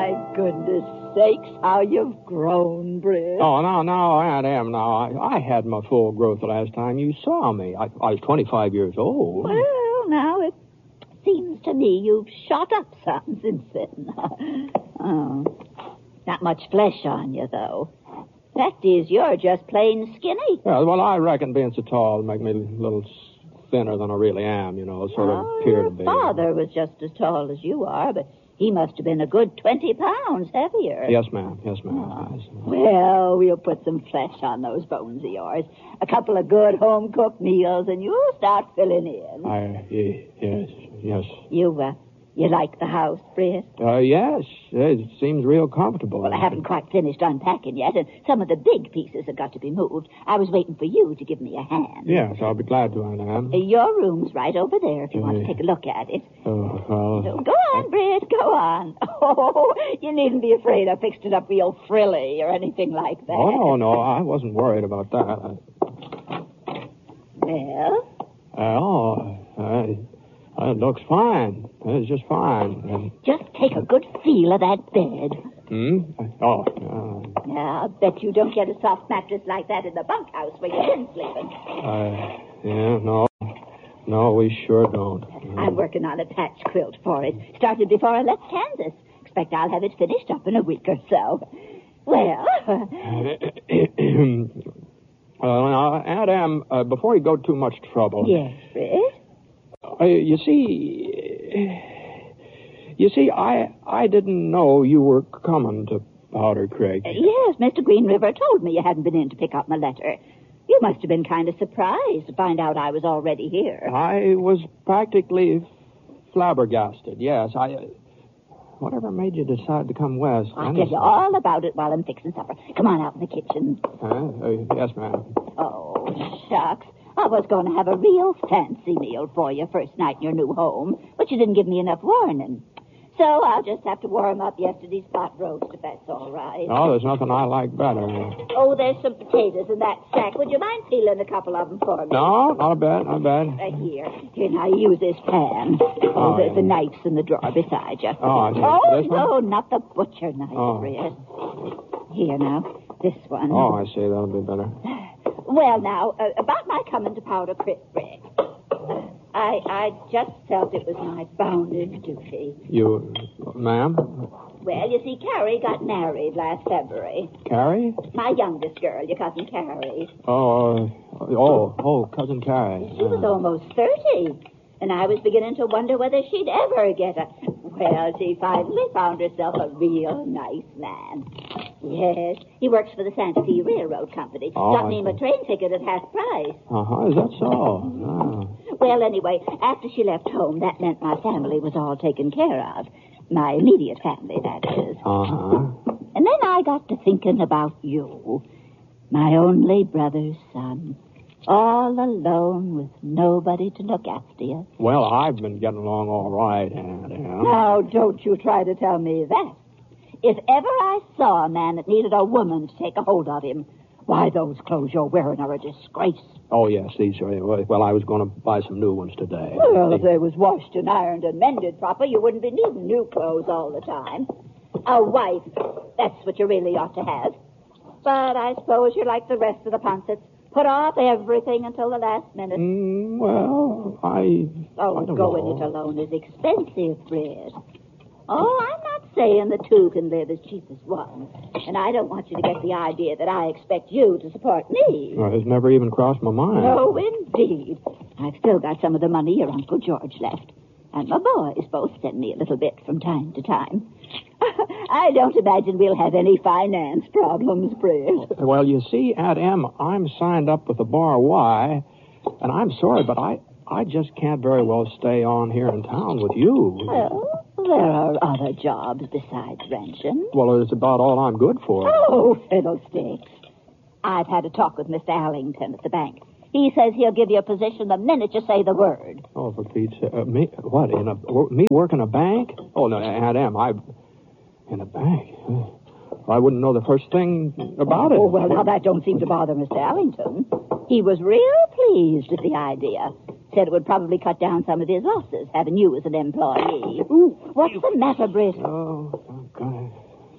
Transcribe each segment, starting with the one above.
my goodness sakes, how you've grown, Britt. Oh, no, Aunt Em, no. I had my full growth the last time you saw me. I was 25 years old. Well, now it seems to me you've shot up some since then. Oh, not much flesh on you, though. Fact is, you're just plain skinny. Yeah, well, I reckon being so tall would make me a little thinner than I really am, sort of appear to be. Your father was just as tall as you are, but he must have been a good 20 pounds heavier. Yes, ma'am. Yes, ma'am. Oh. Well, we'll put some flesh on those bones of yours. A couple of good home-cooked meals, and you'll start filling in. Yes. You like the house, Britt? Yes. It seems real comfortable. Well, I haven't quite finished unpacking yet, and some of the big pieces have got to be moved. I was waiting for you to give me a hand. Yes, I'll be glad to, Aunt Em. Your room's right over there if you want to take a look at it. Oh, well... So go on, Britt, go on. Oh, you needn't be afraid I fixed it up real frilly or anything like that. Oh, no, I wasn't worried about that. Well? It looks fine. It's just fine. Just take a good feel of that bed. Yeah, I bet you don't get a soft mattress like that in the bunkhouse where you've been sleeping. No, we sure don't. I'm working on a patch quilt for it. Started before I left Kansas. Expect I'll have it finished up in a week or so. Well... Aunt Em, before you go too much trouble... Yes, Britt? You see, I didn't know you were coming to Powder Creek. Yes, Mr. Green River told me you hadn't been in to pick up my letter. You must have been kind of surprised to find out I was already here. I was practically flabbergasted, yes. Whatever made you decide to come west? I'll tell you all about it while I'm fixing supper. Come on out in the kitchen. Yes, ma'am. Oh, shucks. I was going to have a real fancy meal for you first night in your new home, but you didn't give me enough warning. So I'll just have to warm up yesterday's pot roast, if that's all right. Oh, there's nothing I like better. Oh, there's some potatoes in that sack. Would you mind peeling a couple of them for me? No, not bad. Here, now use this pan. The knife's in the drawer beside you. Oh, this one? No, not the butcher knife, Britt. Here, now, this one. Oh, I see. That'll be better. Well, now, about my coming to Powder Creek, Britt. I just felt it was my bounden duty. You, ma'am? Well, you see, Carrie got married last February. Carrie? My youngest girl, your cousin Carrie. Cousin Carrie. She was almost 30, and I was beginning to wonder whether she'd ever get a... Well, she finally found herself a real nice man. Yes, he works for the Santa Fe Railroad Company. Got me a train ticket at half price. Is that so? Well, anyway, after she left home, that meant my family was all taken care of. My immediate family, that is. And then I got to thinking about you, my only brother's son. All alone with nobody to look after you. Well, I've been getting along all right, Aunt Em. Now, don't you try to tell me that. If ever I saw a man that needed a woman to take a hold of him, why, those clothes you're wearing are a disgrace. Oh, yes, these are. Well, I was going to buy some new ones today. Well, if they was washed and ironed and mended proper, you wouldn't be needing new clothes all the time. A wife, that's what you really ought to have. But I suppose you're like the rest of the Ponsets. Put off everything until the last minute. I don't going know. it alone is expensive, Britt. Oh, I'm not saying the two can live as cheap as one. And I don't want you to get the idea that I expect you to support me. Well, it's never even crossed my mind. No, indeed. I've still got some of the money your Uncle George left. And my boys both send me a little bit from time to time. I don't imagine we'll have any finance problems, Britt. Well, you see, Aunt Em, I'm signed up with the Bar Y, and I'm sorry, but I just can't very well stay on here in town with you. Well, there are other jobs besides ranching. Well, it's about all I'm good for. Oh, fiddlesticks. I've had a talk with Mr. Allington at the bank. He says he'll give you a position the minute you say the word. Oh, for Pete's sake. Me? What, me work in a bank? Oh, no, Aunt Em, in a bank? I wouldn't know the first thing about it. Oh, well, now that don't seem to bother Mr. Allington. He was real pleased at the idea. Said it would probably cut down some of his losses, having you as an employee. Ooh, what's the matter, Britt? Oh, okay.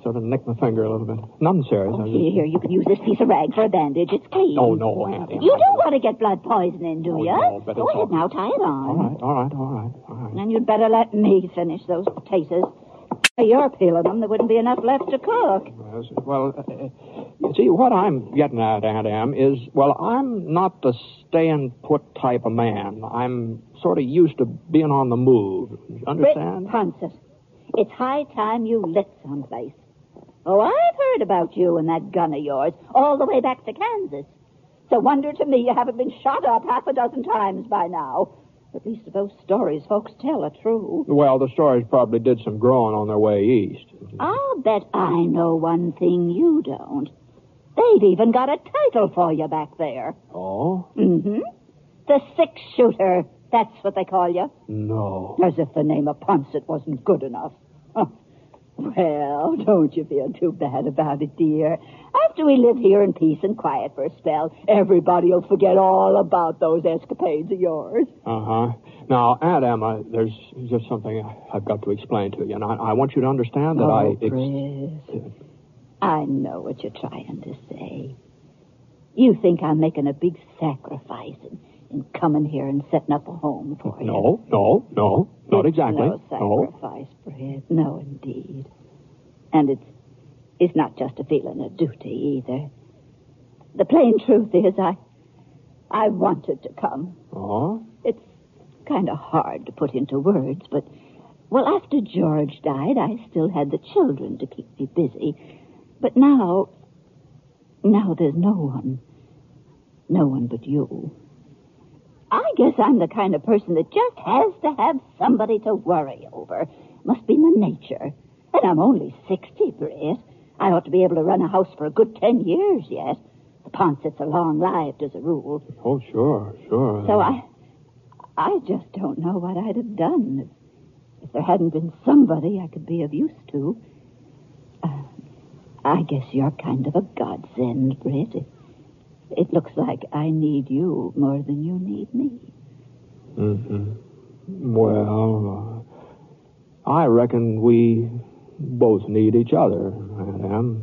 sort of nicked my finger a little bit. Nothing serious. Oh, here, you can use this piece of rag for a bandage. It's clean. Oh, no, Aunt Emma. You don't want to get blood poisoning, do you? No, but Go ahead now, tie it on. All right. And you'd better let me finish those potatoes. If you're peeling them, there wouldn't be enough left to cook. Yes, well, you see, what I'm getting at, Aunt Em, is, well, I'm not the stay-and-put type of man. I'm sort of used to being on the move. Understand? Ponset, it's high time you lit someplace. Oh, I've heard about you and that gun of yours all the way back to Kansas. It's a wonder to me you haven't been shot up half a dozen times by now. At least if those stories folks tell are true. Well, the stories probably did some growing on their way east. I'll bet I know one thing you don't. They've even got a title for you back there. Oh? Mm-hmm. The six-shooter. That's what they call you. No. As if the name of Ponset wasn't good enough. Huh. Well, don't you feel too bad about it, dear. After we live here in peace and quiet for a spell, everybody will forget all about those escapades of yours. Uh-huh. Now, Aunt Emma, there's just something I've got to explain to you, and I want you to understand that Chris, I know what you're trying to say. You think I'm making a big sacrifice in coming here and setting up a home for you. No, not exactly. No sacrifice, Fred. No, indeed. And it's not just a feeling of duty either. The plain truth is I wanted to come. Oh? It's kind of hard to put into words, but, well, after George died, I still had the children to keep me busy. But now there's no one. No one but you. I guess I'm the kind of person that just has to have somebody to worry over. Must be my nature. And I'm only 60, Britt. I ought to be able to run a house for a good 10 years yet. The Ponsets are long-lived as a rule. Oh, sure. So I just don't know what I'd have done if there hadn't been somebody I could be of use to. I guess you're kind of a godsend, Britt. It looks like I need you more than you need me. Mm-hmm. Well, I reckon we both need each other, Aunt Em.